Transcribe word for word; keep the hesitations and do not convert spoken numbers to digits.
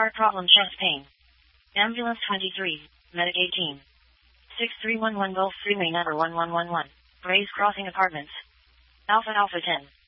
Heart problem, chest pain. Ambulance twenty-three, medic eighteen. six three one one Gulf Freeway number one one one one. Grays Crossing Apartments. Alpha Alpha ten.